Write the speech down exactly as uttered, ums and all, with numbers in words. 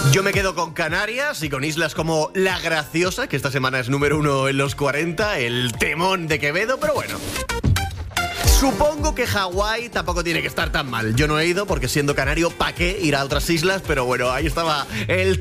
Yo me quedo con Canarias y con islas como La Graciosa, que esta semana es número uno en los cuarenta, el temón de Quevedo, pero bueno. Supongo que Hawái tampoco tiene que estar tan mal. Yo no he ido porque siendo canario, ¿pa' qué ir a otras islas? Pero bueno, ahí estaba el